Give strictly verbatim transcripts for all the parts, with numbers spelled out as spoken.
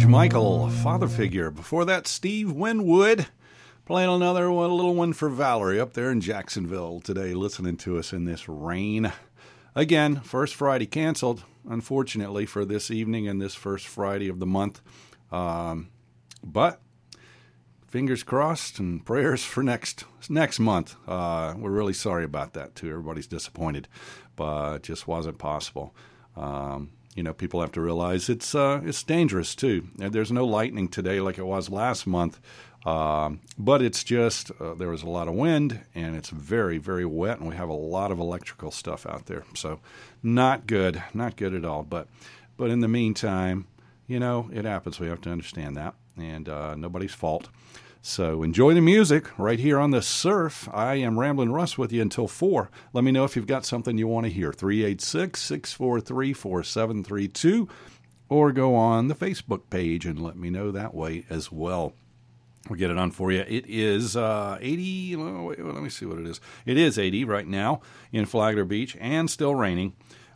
George Michael, Father Figure. Before that, Steve Winwood playing another one, a little one for Valerie up there in Jacksonville today, listening to us in this rain. Again, first Friday canceled, unfortunately, for this evening and this first Friday of the month. Um, but fingers crossed and prayers for next next month. Uh, we're really sorry about that, too. Everybody's disappointed, but it just wasn't possible. Um, you know, people have to realize it's uh, it's dangerous, too. And there's no lightning today like it was last month, um, but it's just uh, there was a lot of wind, and it's very, very wet, and we have a lot of electrical stuff out there. So not good, not good at all. But, but in the meantime, you know, it happens. We have to understand that, and uh, nobody's fault. So enjoy the music right here on The Surf. I am Ramblin' Russ with you until four. Let me know if you've got something you want to hear. three eight six, six four three, four seven three two. Or go on the Facebook page and let me know that way as well. We'll get it on for you. It is uh, eighty. Oh, wait, let me see what it is. It is eighty right now in Flagler Beach and still raining.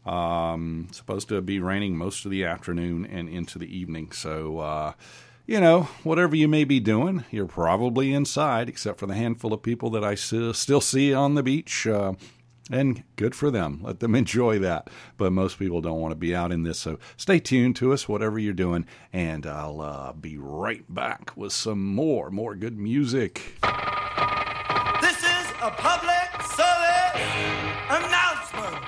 Um, supposed to be raining most of the afternoon and into the evening. So, uh, you know, whatever you may be doing, you're probably inside, except for the handful of people that I still see on the beach. Uh, and good for them. Let them enjoy that. But most people don't want to be out in this. So stay tuned to us, whatever you're doing. And I'll uh, be right back with some more, more good music. This is a public service announcement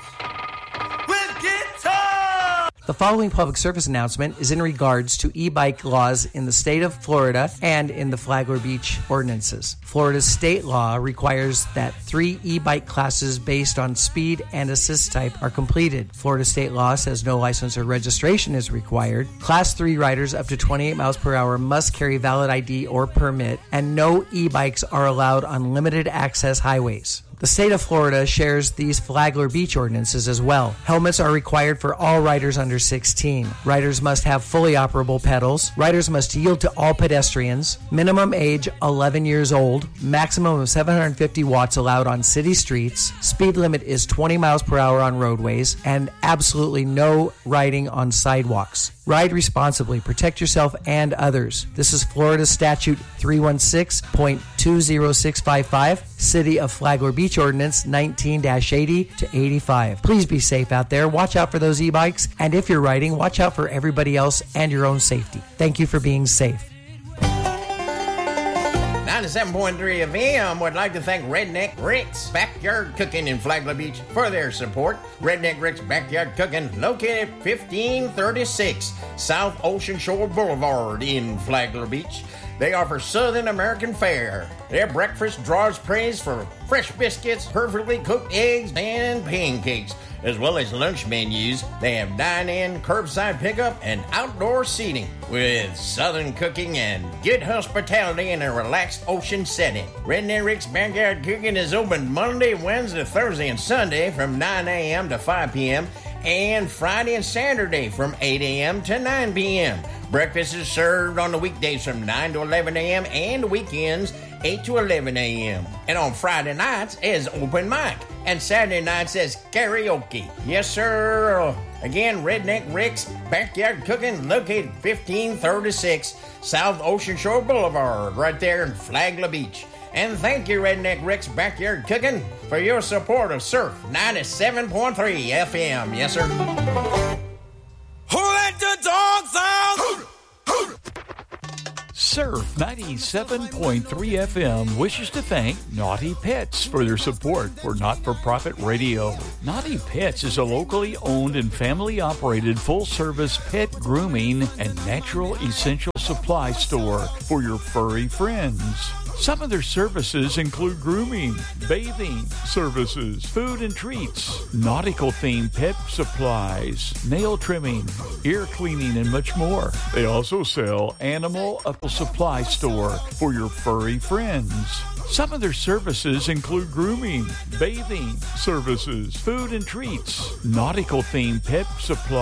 with guitar. The following public service announcement is in regards to e-bike laws in the state of Florida and in the Flagler Beach ordinances. Florida's state law requires that three e-bike classes based on speed and assist type are completed. Florida state law says no license or registration is required. Class three riders up to twenty-eight miles per hour must carry valid I D or permit, and no e-bikes are allowed on limited access highways. The state of Florida shares these Flagler Beach ordinances as well. Helmets are required for all riders under sixteen. Riders must have fully operable pedals. Riders must yield to all pedestrians. Minimum age eleven years old. Maximum of seven hundred fifty watts allowed on city streets. Speed limit is twenty miles per hour on roadways, and absolutely no riding on sidewalks. Ride responsibly. Protect yourself and others. This is Florida Statute three one six point two zero six five five, City of Flagler Beach Ordinance nineteen eighty to eighty-five. Please be safe out there. Watch out for those e-bikes. And if you're riding, watch out for everybody else and your own safety. Thank you for being safe. ninety-seven point three F M would like to thank Redneck Rick's Backyard Cooking in Flagler Beach for their support. Redneck Rick's Backyard Cooking, located at fifteen thirty-six South Ocean Shore Boulevard in Flagler Beach. They offer Southern American fare. Their breakfast draws praise for fresh biscuits, perfectly cooked eggs, and pancakes, as well as lunch menus. They have dine-in, curbside pickup, and outdoor seating with Southern cooking and good hospitality in a relaxed ocean setting. Redneck Rick's Backyard Cooking is open Monday, Wednesday, Thursday, and Sunday from nine a.m. to five p.m. and Friday and Saturday from eight a.m. to nine p.m. Breakfast is served on the weekdays from nine to eleven a.m. and weekends eight to eleven a.m. And on Friday nights is open mic, and Saturday nights is karaoke. Yes, sir. Again, Redneck Rick's Backyard Cooking, located fifteen thirty-six South Ocean Shore Boulevard, right there in Flagler Beach. And thank you, Redneck Rick's Backyard Cooking, for your support of Surf ninety-seven point three F M. Yes, sir. Who let the dogs out? Surf ninety-seven point three F M wishes to thank Naughty Pets for their support for not-for-profit radio. Naughty Pets is a locally owned and family-operated full-service pet grooming and natural essential supply store for your furry friends. Some of their services include grooming, bathing services, food and treats, nautical-themed pet supplies, nail trimming, ear cleaning, and much more. They also sell animal apparel supply store for your furry friends. Some of their services include grooming, bathing services, food and treats, nautical-themed pet supplies,